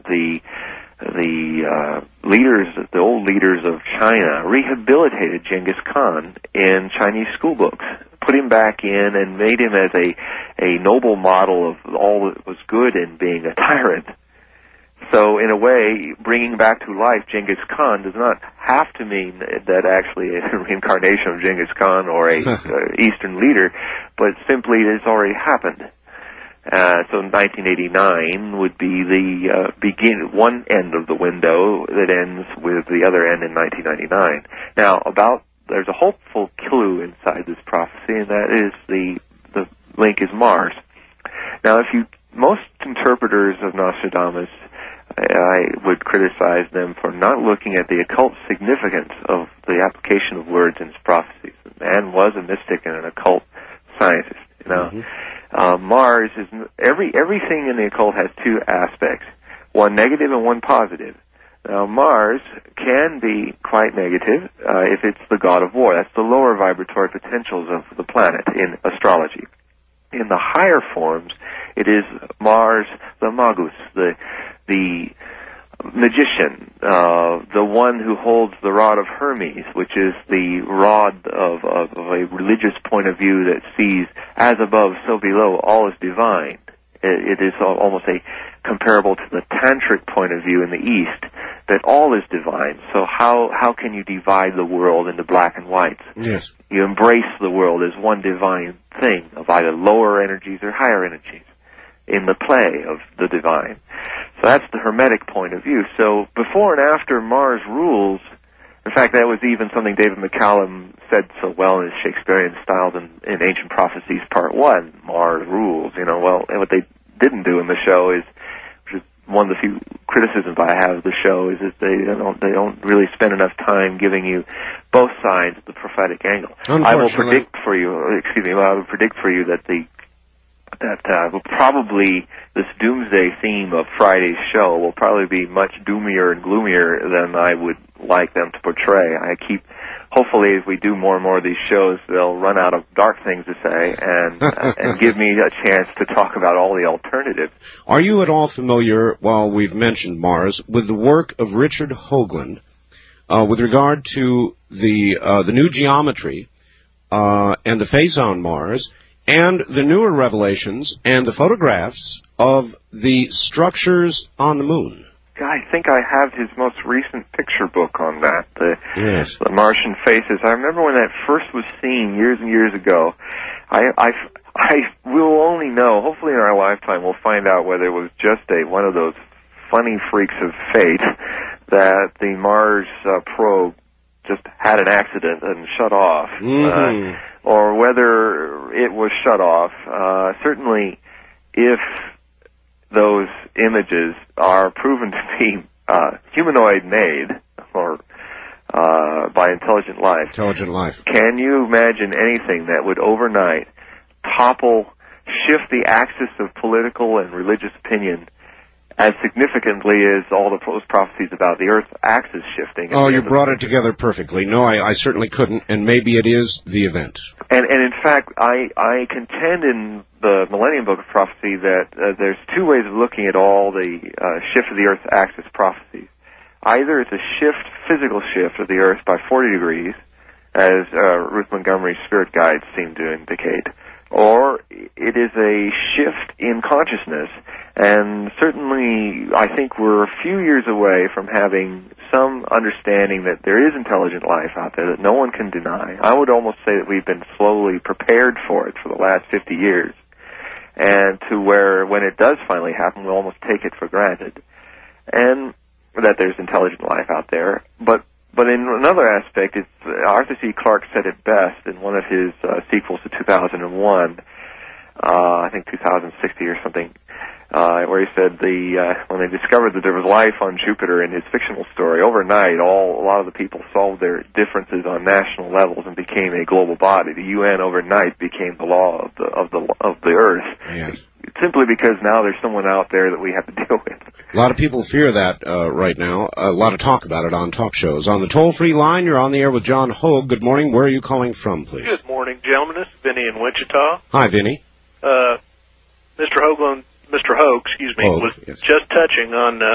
the leaders, the old leaders of China, rehabilitated Genghis Khan in Chinese school books, put him back in, and made him as a noble model of all that was good in being a tyrant. So, in a way, bringing back to life Genghis Khan does not have to mean that actually a reincarnation of Genghis Khan or a Eastern leader, but simply it's already happened. So 1989 would be the one end of the window that ends with the other end in 1999. Now, there's a hopeful clue inside this prophecy, and that is the link is Mars. Now, most interpreters of Nostradamus, I would criticize them for not looking at the occult significance of the application of words in his prophecies. The man was a mystic and an occult scientist, you know. Mm-hmm. Mars is everything in the occult has two aspects, one negative and one positive. Now, Mars can be quite negative if it's the god of war. That's the lower vibratory potentials of the planet in astrology. In the higher forms, it is Mars, the Magus, the magician, the one who holds the rod of Hermes, which is the rod of a religious point of view that sees as above, so below, all is divine. It is almost comparable to the tantric point of view in the East, that all is divine. So how can you divide the world into black and whites? Yes. You embrace the world as one divine thing of either lower energies or higher energies in the play of the divine. So that's the Hermetic point of view. So before and after Mars rules, in fact, that was even something David McCallum said so well in his Shakespearean style in Ancient Prophecies Part 1, Mars rules. Well, and what they didn't do in the show is, which is one of the few criticisms I have of the show, is that they don't really spend enough time giving you both sides of the prophetic angle. I will predict for you that probably this doomsday theme of Friday's show will probably be much doomier and gloomier than I would like them to portray. Hopefully, as we do more and more of these shows, they'll run out of dark things to say and give me a chance to talk about all the alternatives. Are you at all familiar, while we've mentioned Mars, with the work of Richard Hoagland with regard to the new geometry and the phase on Mars, and the newer revelations and the photographs of the structures on the moon? I think I have his most recent picture book on that, Yes. The Martian Faces. I remember when that first was seen years and years ago. I will only know, hopefully in our lifetime, we'll find out whether it was just one of those funny freaks of fate that the Mars probe just had an accident and shut off. Mm-hmm. Or whether it was shut off. Certainly, if those images are proven to be humanoid-made or by intelligent life. Can you imagine anything that would overnight shift the axis of political and religious opinion as significantly as all those prophecies about the Earth's axis shifting? Oh, you brought it together perfectly. No, I certainly couldn't, and maybe it is the event. And in fact, I contend in the Millennium Book of Prophecy that there's two ways of looking at all the shift of the Earth's axis prophecies. Either it's a physical shift of the Earth by 40 degrees, as Ruth Montgomery's spirit guides seem to indicate, or it is a shift in consciousness. And certainly, I think we're a few years away from having some understanding that there is intelligent life out there that no one can deny. I would almost say that we've been slowly prepared for it for the last 50 years. And to where, when it does finally happen, we'll almost take it for granted. And that there's intelligent life out there. But in another aspect, Arthur C. Clarke said it best in one of his sequels to 2001, I think 2060 or something, where he said when they discovered that there was life on Jupiter in his fictional story, overnight a lot of the people solved their differences on national levels and became a global body. The UN overnight became the law of the Earth. Yes. Simply because now there's someone out there that we have to deal with. A lot of people fear that right now. A lot of talk about it on talk shows. On the toll-free line, you're on the air with John Hogue. Good morning. Where are you calling from, please? Good morning, gentlemen. This is Vinny in Wichita. Hi, Vinny. Mr. Hogue, was yes. just touching on